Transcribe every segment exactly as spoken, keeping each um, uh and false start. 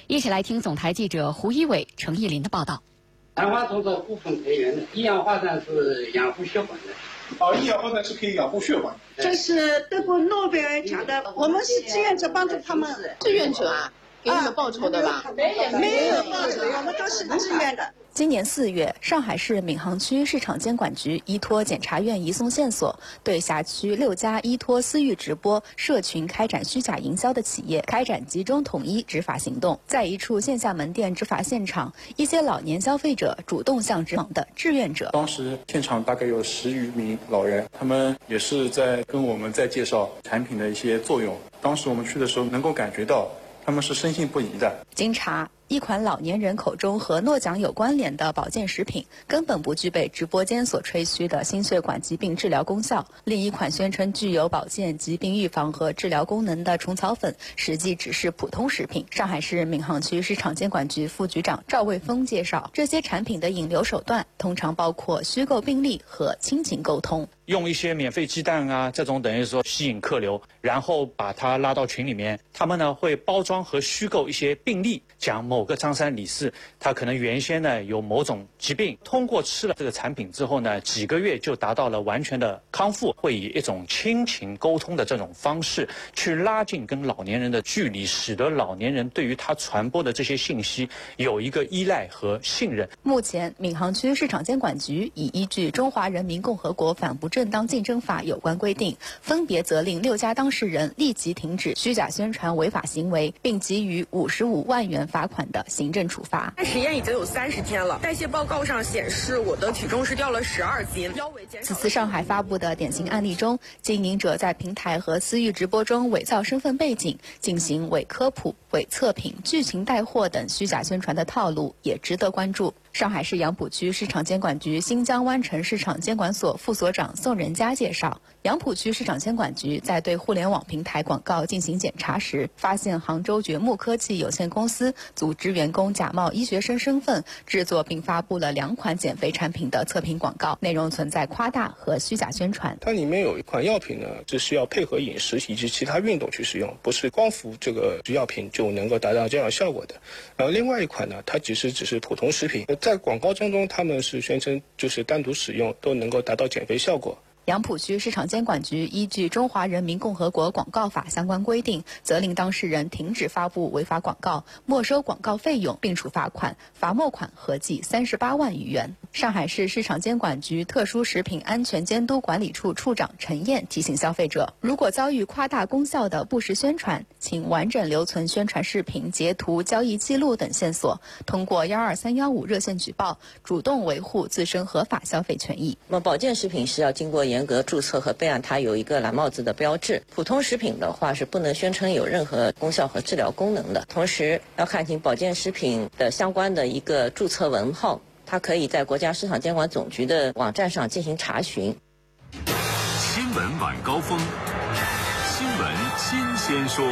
一起来听总台记者胡一伟、程艺林的报道。 兰花种子部分可源的，一氧化碳是养护血管的。 哦，一氧化碳是可以养护血管。 这是得过诺贝尔奖的，我们是志愿者帮助他们。 志愿者啊，给你们报酬的吧？ 没有，没有报酬，我们都是志愿的。 今年四月，上海市闵行区市场监管局依托检察院移送线索，对辖区六家依托私域直播社群开展虚假营销的企业开展集中统一执法行动。在一处线下门店执法现场，一些老年消费者主动向执法的志愿者。 当时现场大概有十余名老人，他们也是在跟我们在介绍产品的一些作用。当时我们去的时候，能够感觉到他们是深信不疑的。 经查，一款老年人口中和诺奖有关联的保健食品，根本不具备直播间所吹嘘的心血管疾病治疗功效；另一款宣称具有保健、疾病预防和治疗功能的虫草粉，实际只是普通食品。上海市闵行区市场监管局副局长赵卫峰介绍，这些产品的引流手段通常包括虚构病例和亲情沟通。 用一些免费鸡蛋啊，这种等于说吸引客流，然后把他拉到群里面。他们呢会包装和虚构一些病例，讲某个张三李四，他可能原先呢有某种疾病，通过吃了这个产品之后呢，几个月就达到了完全的康复。会以一种亲情沟通的这种方式去拉近跟老年人的距离，使得老年人对于他传播的这些信息有一个依赖和信任。 目前，闵行区市场监管局已依据《中华人民共和国反不正当竞争法》有关规定，分别责令六家当事人立即停止虚假宣传违法行为，并给予五十五万元罚款的行政处罚。 实验已经有三十天了，代谢报告上显示我的体重是掉了十二斤，腰围减少。 此次上海发布的典型案例中，经营者在平台和私域直播中伪造身份背景，进行伪科普、伪测评、剧情带货等虚假宣传的套路，也值得关注。上海市杨浦区市场监管局新疆湾城市场监管所副所长宋仁佳介绍，杨浦区市场监管局在对互联网平台广告进行检查时，发现杭州掘木科技有限公司组织员工假冒医学生身份，制作并发布了两款减肥产品的测评广告，内容存在夸大和虚假宣传。 它里面有一款药品呢，是需要配合饮食以及其他运动去使用，不是光服这个药品就能够达到这样的效果的。然后另外一款呢，它其实只是普通食品，在广告当中他们是宣称就是单独使用都能够达到减肥效果。 杨浦区市场监管局依据《中华人民共和国广告法》相关规定，责令当事人停止发布违法广告，没收广告费用，并处罚款，罚没款合计三十八万余元。上海市市场监管局特殊食品安全监督管理处处长陈燕提醒消费者，如果遭遇夸大功效的不实宣传，请完整留存宣传视频、截图、交易记录等线索，通过幺二三幺五热线举报，主动维护自身合法消费权益。 那么保健食品是要经过严格注册和备案，它有一个蓝帽子的标志。普通食品的话是不能宣称有任何功效和治疗功能的。同时要看清保健食品的相关的一个注册文号，它可以在国家市场监管总局的网站上进行查询。 新闻晚高峰，新闻新鲜说。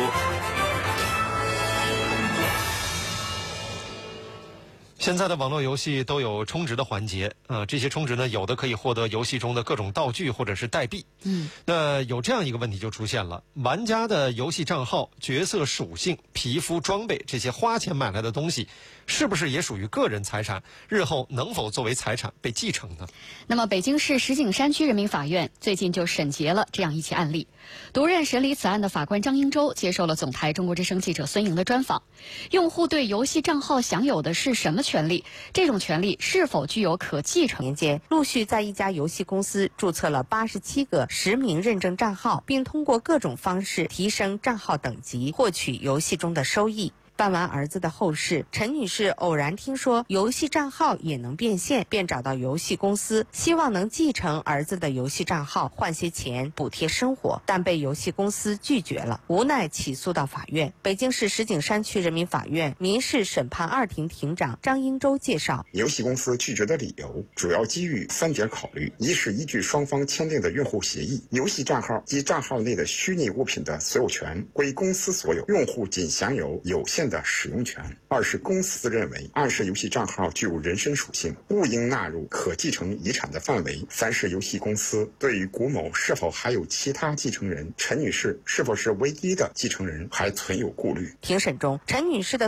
现在的网络游戏都有充值的环节，呃，这些充值呢，有的可以获得游戏中的各种道具或者是代币。嗯，那有这样一个问题就出现了：玩家的游戏账号、角色属性、皮肤、装备这些花钱买来的东西，是不是也属于个人财产？日后能否作为财产被继承呢？ 那么，北京市石景山区人民法院最近就审结了这样一起案例。独任审理此案的法官张英洲接受了总台中国之声记者孙莹的专访。用户对游戏账号享有的是什么权利？这种权利是否具有可继承？ 年间，陆续在一家游戏公司注册了八十七个实名认证账号，并通过各种方式提升账号等级，获取游戏中的收益。办完儿子的后事，陈女士偶然听说游戏账号也能变现，便找到游戏公司，希望能继承儿子的游戏账号，换些钱补贴生活，但被游戏公司拒绝了，无奈起诉到法院。北京市石景山区人民法院民事审判二庭庭长张英洲介绍， 游戏公司拒绝的理由主要基于三点考虑：一是依据双方签订的用户协议，游戏账号及账号内的虚拟物品的所有权归公司所有，用户仅享有有限的使用权；二是公司认为暗示游戏账号具有人身属性，不应纳入可继承遗产的范围；三是游戏公司对于古某是否还有其他继承人，陈女士是否是唯一的继承人还存有顾虑。 庭审中，陈女士的